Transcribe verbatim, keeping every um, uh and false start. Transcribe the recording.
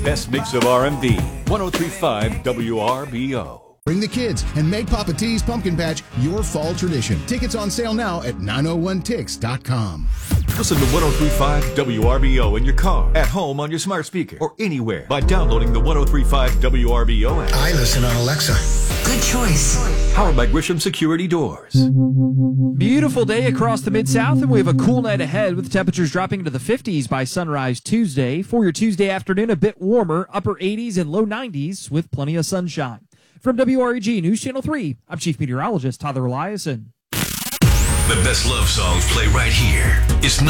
Best mix of R and B. one oh three point five W R B O. Bring the kids and make Papa T's Pumpkin Patch your fall tradition. Tickets on sale now at nine oh one tix dot com. Listen to one oh three point five W R B O in your car, at home on your smart speaker, or anywhere by downloading the one oh three point five W R B O app. I listen on Alexa. Good choice. Powered by Grisham Security Doors. Beautiful day across the Mid-South, and we have a cool night ahead with temperatures dropping into the fifties by sunrise Tuesday. For your Tuesday afternoon, a bit warmer, upper eighties and low nineties with plenty of sunshine. From W R E G News Channel three, I'm Chief Meteorologist Tyler Eliason. The best love songs play right here. It's